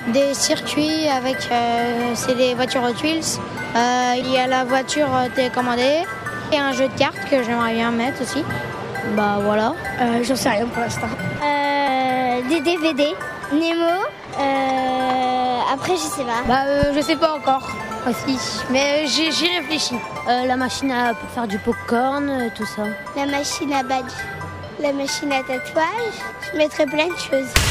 Des circuits avec c'est des voitures Hot Wheels. Il y a la voiture télécommandée et un jeu de cartes que j'aimerais bien mettre aussi. Bah voilà. J'en sais rien pour l'instant. Des DVD, Nemo. Après, je sais pas. Je sais pas encore aussi, mais j'y réfléchis. La machine pour faire du popcorn, tout ça. La machine à badge, la machine à tatouage. Je mettrais plein de choses.